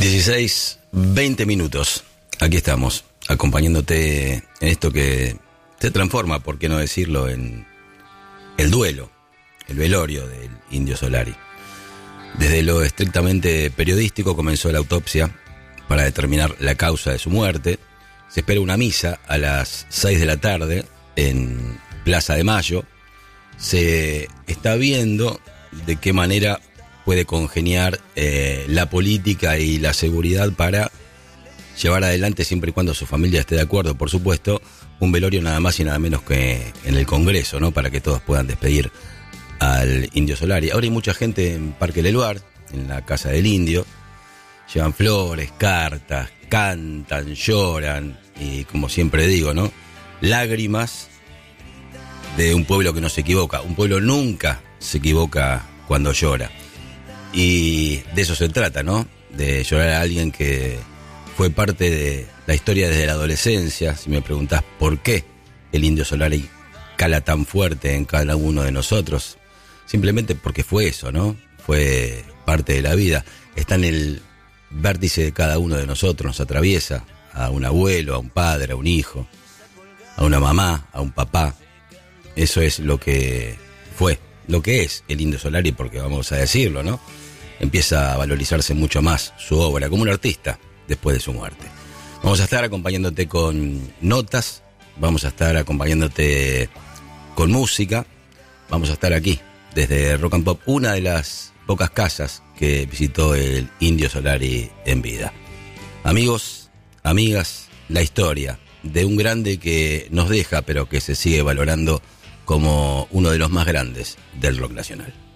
16:20. Aquí estamos, acompañándote en esto que se transforma, por qué no decirlo, en el duelo, el velorio del Indio Solari. Desde lo estrictamente periodístico comenzó la autopsia para determinar la causa de su muerte. Se espera una misa a las 6 de la tarde en Plaza de Mayo. Se está viendo de qué manera puede congeniar la política y la seguridad para llevar adelante, siempre y cuando su familia esté de acuerdo, por supuesto, un velorio nada más y nada menos que en el Congreso, ¿no? Para que todos puedan despedir al Indio Solari. Ahora hay mucha gente en Parque Leluar, en la casa del Indio. Llevan flores, cartas, cantan, lloran y, como siempre digo, ¿no? Lágrimas de un pueblo que no se equivoca. Un pueblo nunca se equivoca cuando llora. Y de eso se trata, ¿no? De llorar a alguien que fue parte de la historia desde la adolescencia. Si me preguntás por qué el Indio Solari cala tan fuerte en cada uno de nosotros, simplemente porque fue eso, ¿no? Fue parte de la vida. Está en el vértice de cada uno de nosotros, nos atraviesa a un abuelo, a un padre, a un hijo, a una mamá, a un papá. Eso es lo que fue, lo que es el Indio Solari, porque vamos a decirlo, ¿no? Empieza a valorizarse mucho más su obra como un artista después de su muerte. Vamos a estar acompañándote con notas, vamos a estar acompañándote con música, vamos a estar aquí desde Rock and Pop, una de las pocas casas que visitó el Indio Solari en vida. Amigos, amigas, la historia de un grande que nos deja, pero que se sigue valorando como uno de los más grandes del rock nacional.